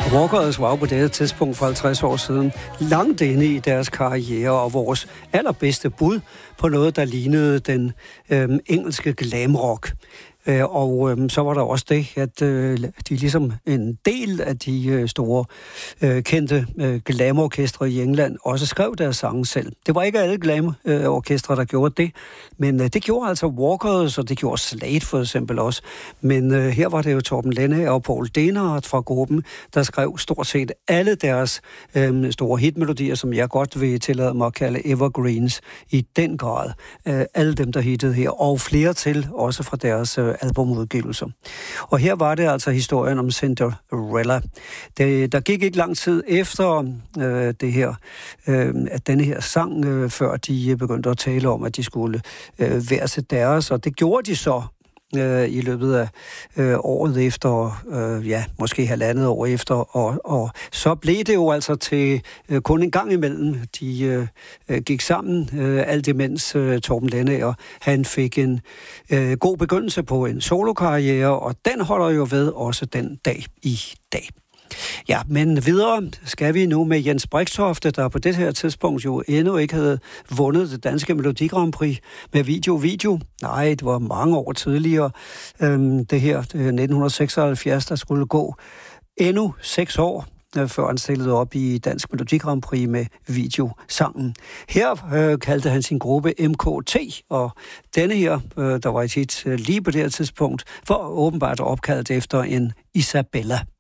Walkers var på det tidspunkt for 50 år siden langt inde i deres karriere, og vores allerbedste bud på noget, der lignede den engelske glamrock. Og så var der også det, at de ligesom en del af de store kendte glamorkestre i England også skrev deres sange selv. Det var ikke alle glamorkestre, der gjorde det, men det gjorde altså Walkers, og det gjorde Slade for eksempel også. Men her var det jo Torben Lenne og Paul Denhardt fra gruppen, der skrev stort set alle deres store hitmelodier, som jeg godt vil tillade mig at kalde evergreens i den grad. Alle dem, der hittede her, og flere til, også fra deres albumudgivelser. Og her var det altså historien om Cinderella. Der gik ikke lang tid efter det her, at denne her sang, før de begyndte at tale om, at de skulle være til deres, og det gjorde de så i løbet af året efter, måske halvandet år efter, og så blev det jo altså til kun en gang imellem. De gik sammen, alt imens Torben Lennager, han fik en god begyndelse på en solokarriere, og den holder jo ved også den dag i dag. Ja, men videre skal vi nu med Jens Brixtofte, der på det her tidspunkt jo endnu ikke havde vundet det danske Melodi Grand Prix med Video. Nej, det var mange år tidligere. Det her 1976, der skulle gå endnu 6 år, før han stillede op i Dansk Melodi Grand Prix med videosangen. Her kaldte han sin gruppe MKT, og denne her, der var et hit lige på det her tidspunkt, var åbenbart opkaldt efter en Isabella.